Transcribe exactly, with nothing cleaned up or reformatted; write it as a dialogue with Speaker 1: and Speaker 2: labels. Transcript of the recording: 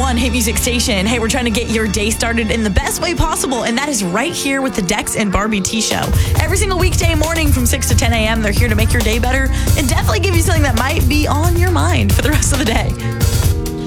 Speaker 1: one hit music station. Hey, we're trying to get your day started in the best way possible, and that is right here with the Dex and Barbie T Show. Every single weekday morning from six to ten a.m., they're here to make your day better and definitely give you something that might be on your mind for the rest of the day.